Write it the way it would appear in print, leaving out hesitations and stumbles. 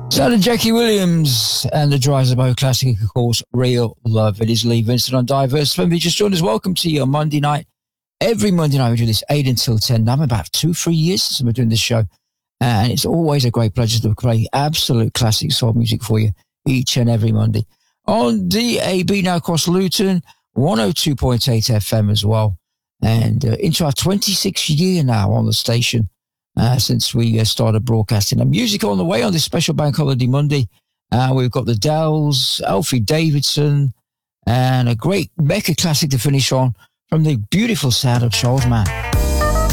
Sound of Jackie Williams and the Dries Bow classic, of course, Real Love. It is Lee Vincent on Diverse. If you just joined us, welcome to you on Monday night. Every Monday night we do this 8 until 10. Now I'm about 2-3 years since we're doing this show. And it's always a great pleasure to play absolute classic soul music for you each and every Monday. On DAB now across Luton, 102.8 FM as well. And into our 26th year now on the station. Since we started broadcasting. And music on the way on this special Bank Holiday Monday. We've got the Dells, Alfie Davidson, and a great Mecca classic to finish on from the beautiful sound of Charles Mann.